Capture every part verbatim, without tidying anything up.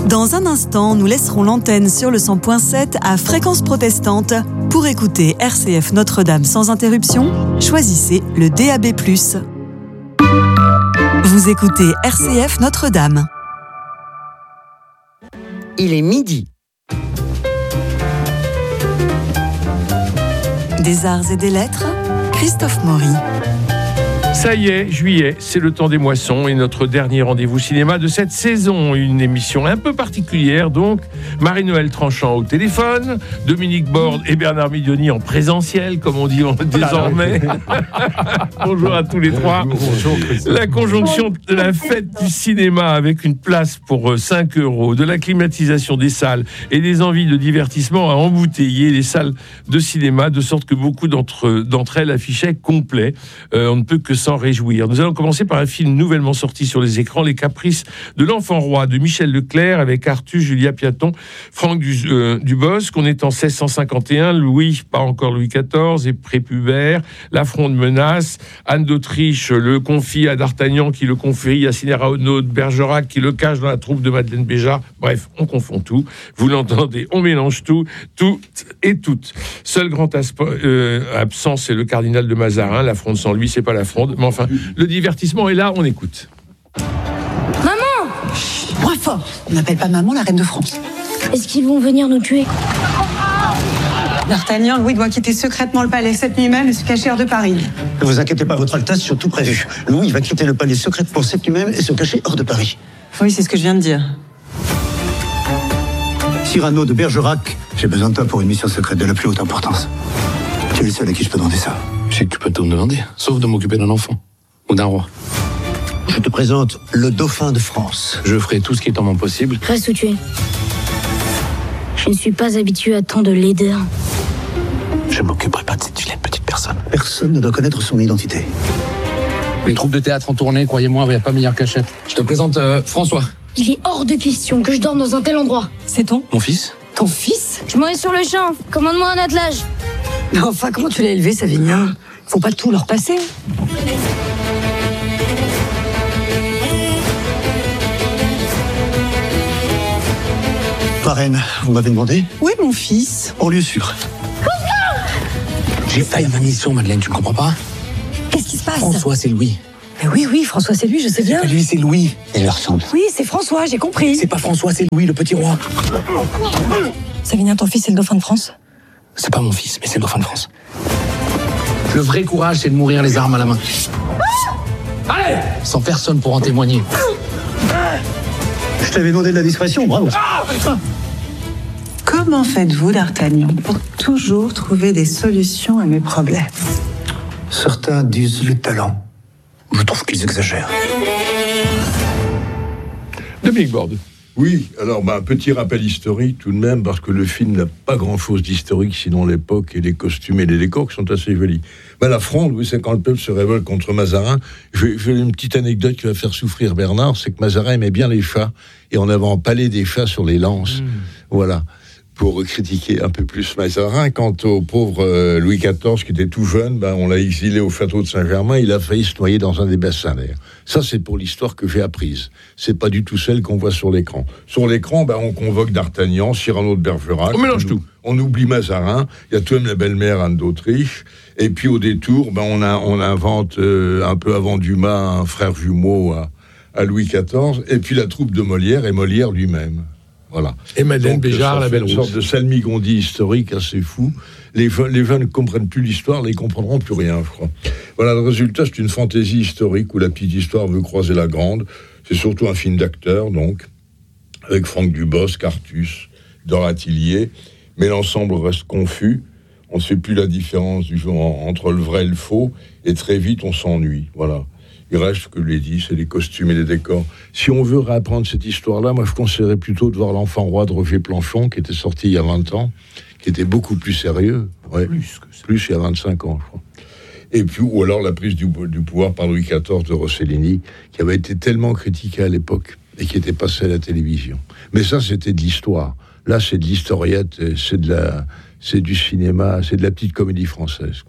Dans un instant, nous laisserons l'antenne sur le cent point sept à fréquence protestante. Pour écouter R C F Notre-Dame sans interruption, choisissez le D A B plus. Vous écoutez R C F Notre-Dame. Il est midi. Des arts et des lettres, Christophe Maury. Ça y est, juillet, c'est le temps des moissons et notre dernier rendez-vous cinéma de cette saison. Une émission un peu particulière donc. Marie-Noël Tranchant au téléphone, Dominique Borde et Bernard Midioni en présentiel, comme on dit désormais. Bonjour à tous les trois. Bonjour, la conjonction de la fête du cinéma avec une place pour cinq euros, de la climatisation des salles et des envies de divertissement à embouteiller les salles de cinéma, de sorte que beaucoup d'entre, d'entre elles affichaient complet. Euh, on ne peut que s'en réjouir. Nous allons commencer par un film nouvellement sorti sur les écrans, Les Caprices de l'Enfant Roi, de Michel Leclerc, avec Artus, Julia Piaton, Franck du, euh, Dubosc. On est en seize cent cinquante et un, Louis, pas encore Louis quatorze, est prépubère, la fronde menace, Anne d'Autriche le confie à D'Artagnan, qui le confie à Cinérano de Bergerac, qui le cache dans la troupe de Madeleine Béjart. Bref, on confond tout. Vous l'entendez, on mélange tout, tout et toutes. Seul grand aspo- euh, absent, c'est le cardinal de Mazarin. La fronde sans lui, c'est pas la fronde. Mais enfin, le divertissement est là, on écoute. Maman! Moins fort. On n'appelle pas maman la reine de France. Est-ce qu'ils vont venir nous tuer? D'Artagnan, Louis doit quitter secrètement le palais cette nuit même et se cacher hors de Paris. Ne vous inquiétez pas, votre Altesse, sur tout prévu. Louis va quitter le palais secrètement cette nuit même et se cacher hors de Paris. Oui, c'est ce que je viens de dire. Cyrano de Bergerac, j'ai besoin de toi pour une mission secrète de la plus haute importance. Tu es le seul à qui je peux demander ça. Je sais que tu peux tout me demander, sauf de m'occuper d'un enfant ou d'un roi. Je te présente le dauphin de France. Je ferai tout ce qui est en mon possible. Reste où tu es. Je ne suis pas habituée à tant de laideur. Je m'occuperai pas de cette vilaine petite personne. Personne ne doit connaître son identité. Les troupes de théâtre en tournée, croyez-moi, il n'y a pas meilleure cachette. Je te présente euh, François. Il est hors de question que je dorme dans un tel endroit. C'est ton Mon fils. Ton fils? Je m'en vais sur le champ. Commande-moi un attelage. Mais enfin, comment tu l'as élevé, Savinien? Faut pas tout leur passer. Parraine, vous m'avez demandé? Où est mon fils? En lieu sûr. J'ai failli à ma mission, Madeleine, tu ne comprends pas? Qu'est-ce qui se passe? François, c'est Louis. Mais oui, oui, François, c'est lui, je sais bien. Et lui, c'est Louis. Il leur ressemble. Oui, c'est François, j'ai compris. C'est pas François, c'est Louis, le petit roi. Savinien, ton fils, c'est le dauphin de France? C'est pas mon fils, mais c'est le dauphin de France. Le vrai courage, c'est de mourir les armes à la main. Allez! Sans personne pour en témoigner. Je t'avais demandé de la discrétion, bravo. Comment faites-vous, D'Artagnan, pour toujours trouver des solutions à mes problèmes? Certains disent le talent. Je trouve qu'ils exagèrent. Dominique Borde. Oui, alors bah, un petit rappel historique tout de même, parce que le film n'a pas grand-chose d'historique, sinon l'époque et les costumes et les décors qui sont assez jolis. Bah, la fronde, oui, c'est quand le peuple se révolte contre Mazarin. Je vais faire une petite anecdote qui va faire souffrir Bernard, c'est que Mazarin aimait bien les chats, et on avait empalé des chats sur les lances. Mmh. Voilà. Pour critiquer un peu plus Mazarin. Quant au pauvre euh, Louis quatorze, qui était tout jeune, ben, on l'a exilé au château de Saint-Germain, il a failli se noyer dans un des bassins d'air. Ça, c'est pour l'histoire que j'ai apprise. C'est pas du tout celle qu'on voit sur l'écran. Sur l'écran, ben, on convoque D'Artagnan, Cyrano de Bergerac. On mélange on, tout. On oublie Mazarin, il y a tout de même la belle-mère Anne d'Autriche, et puis au détour, ben, on, a, on invente euh, un peu avant Dumas un frère jumeau à, à Louis quatorze, et puis la troupe de Molière et Molière lui-même. Voilà. Et Madeleine Donc, Béjart, la belle rousse. Une sorte de salmigondie historique assez fou. Les jeunes, les jeunes ne comprennent plus l'histoire, ils ne comprendront plus rien, je crois. Voilà, le résultat, c'est une fantaisie historique où la petite histoire veut croiser la grande. C'est surtout un film d'acteurs, donc, avec Franck Dubosc, Artus, Dora Tillier. Mais l'ensemble reste confus. On ne sait plus la différence du genre entre le vrai et le faux. Et très vite, on s'ennuie. Voilà. Il reste, ce que je l'ai dit, c'est les costumes et les décors. Si on veut réapprendre cette histoire-là, moi je conseillerais plutôt de voir L'Enfant Roi de Roger Planchon, qui était sorti il y a vingt ans, qui était beaucoup plus sérieux. Ouais, plus, que ça. Plus il y a vingt-cinq ans, je crois. Et puis, ou alors la prise du, du pouvoir par Louis quatorze de Rossellini, qui avait été tellement critiqué à l'époque et qui était passé à la télévision. Mais ça, c'était de l'histoire. Là, c'est de l'historiette, c'est de la, c'est du cinéma, c'est de la petite comédie française, quoi.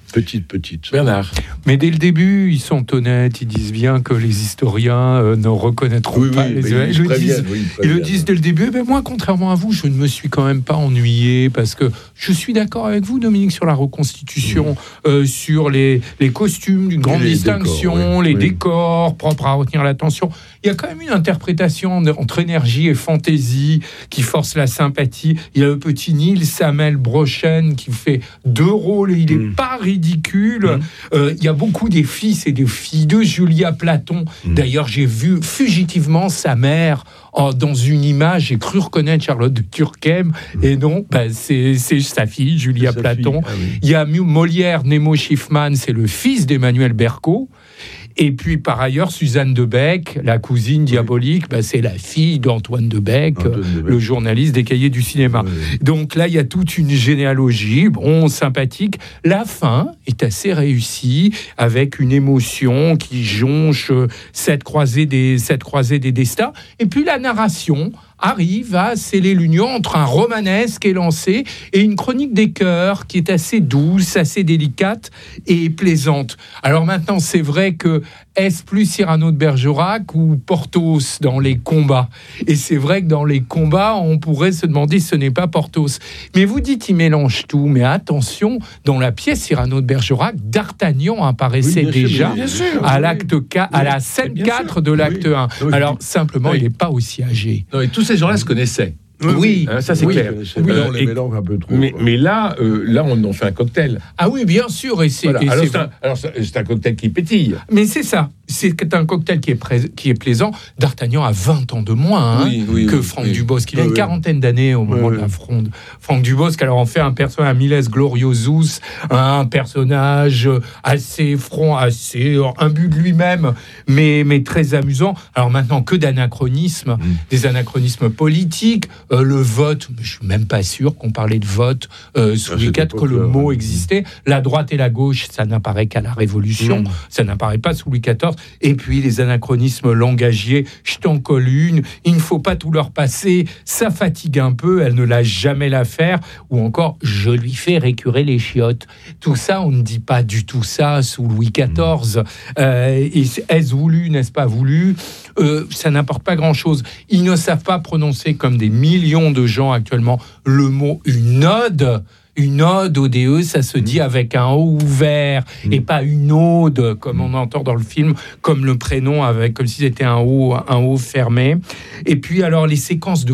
Petite, petite. Bernard. Mais dès le début, ils sont honnêtes, ils disent bien que les historiens euh, ne reconnaîtront Oui, pas oui, les mais Ils, ils le préviennent, disent, oui, ils ils le préviennent. disent dès le début. Mais moi, contrairement à vous, je ne me suis quand même pas ennuyé parce que je suis d'accord avec vous, Dominique, sur la reconstitution, mmh. euh, sur les, les costumes d'une grande les distinction, décors, oui. les oui. décors propres à retenir l'attention. Il y a quand même une interprétation entre énergie et fantaisie qui force la sympathie. Il y a le petit Nils Samel Brochen qui fait deux rôles et il n'est mmh. pas ridicule. Mmh. Euh, il y a beaucoup des fils et des filles de Julia Platon. Mmh. D'ailleurs, j'ai vu fugitivement sa mère oh, dans une image. J'ai cru reconnaître Charlotte de Turckheim. Mmh. Et non, bah, c'est, c'est sa fille, Julia c'est Platon. Ah, oui. Il y a Molière, Nemo Schiffman, c'est le fils d'Emmanuel Berco. Et puis, par ailleurs, Suzanne de Bec, la cousine diabolique, bah, c'est la fille d'Antoine de Bec, Antoine de Bec. le journaliste des Cahiers du cinéma. Oui. Donc là, il y a toute une généalogie, bon, sympathique. La fin est assez réussie, avec une émotion qui jonche cette croisée des, cette croisée des destins. Et puis la narration arrive à sceller l'union entre un romanesque élancé et une chronique des cœurs qui est assez douce, assez délicate et plaisante. Alors maintenant, c'est vrai que est-ce plus Cyrano de Bergerac ou Porthos dans les combats ? Et c'est vrai que dans les combats, on pourrait se demander si ce n'est pas Porthos. Mais vous dites, il mélange tout. Mais attention, dans la pièce Cyrano de Bergerac, D'Artagnan apparaissait Oui, bien déjà sûr, bien sûr, à oui. l'acte quatre, à la scène bien quatre sûr. de l'acte Oui. un. Oui. Alors simplement, Oui. il n'est pas aussi âgé. Non, et tous ces gens-là se connaissaient. Oui, Hein, ça c'est oui. clair. C'est Oui, on les et- mélange un peu trop. Mais, quoi. mais là, euh, là, on en fait un cocktail. Ah oui, bien sûr. Et c'est, Voilà. et Alors, c'est c'est un, alors, c'est c'est un cocktail qui pétille. Mais c'est ça. C'est un cocktail qui est, pré- qui est plaisant. D'Artagnan a vingt ans de moins hein, Oui, oui, que oui, Franck oui. Dubosc. Il a Oui, une oui. quarantaine d'années au moment Oui, de la oui. fronde. Franck Dubosc, alors, en fait un personnage, un Miles Gloriosus, un personnage assez franc, assez imbu de lui-même, mais, mais très amusant. Alors maintenant, que d'anachronismes, Mm. des anachronismes politiques, euh, le vote, je suis même pas sûr qu'on parlait de vote euh, sous À Louis cette quatre, que le époque-là, mot ouais. existait. La droite et la gauche, ça n'apparaît qu'à la Révolution, Mm. ça n'apparaît pas sous Louis quatorze. Et puis les anachronismes langagiers, je t'en colle une, il ne faut pas tout leur passer, ça fatigue un peu, elle ne lâche jamais l'affaire, ou encore je lui fais récurer les chiottes. Tout ça, on ne dit pas du tout ça sous Louis quatorze. Euh, et est-ce voulu, n'est-ce pas voulu ? Euh, ça n'importe pas grand-chose. Ils ne savent pas prononcer, comme des millions de gens actuellement, le mot une ode. Une ode au D E, ça se dit avec un O ouvert Mmh. et pas une ode, comme on entend dans le film, comme le prénom, avec, comme si c'était un O, un O fermé. Et puis, alors, les séquences de